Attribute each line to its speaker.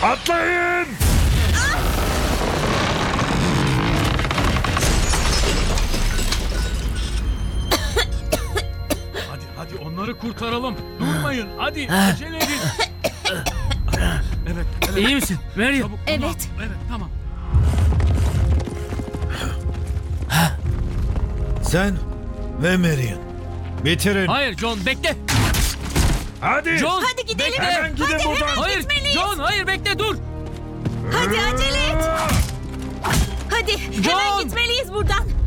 Speaker 1: Atlayın!
Speaker 2: Hadi onları kurtaralım. Durmayın. Hadi acele edin. Evet.
Speaker 3: İyi misin? Meryem.
Speaker 2: Çabuk.
Speaker 4: Evet.
Speaker 2: Tamam. Evet tamam.
Speaker 1: Sen ve Marion. Bitirin.
Speaker 3: Hayır John bekle.
Speaker 1: Hadi.
Speaker 3: John.
Speaker 4: Hadi gidelim.
Speaker 1: Hemen gidin
Speaker 4: Hadi
Speaker 1: buradan.
Speaker 4: hemen
Speaker 3: Hayır
Speaker 4: gitmeliyiz.
Speaker 3: John hayır bekle dur.
Speaker 4: Hadi acele et. Hadi
Speaker 3: John!
Speaker 4: hemen gitmeliyiz buradan.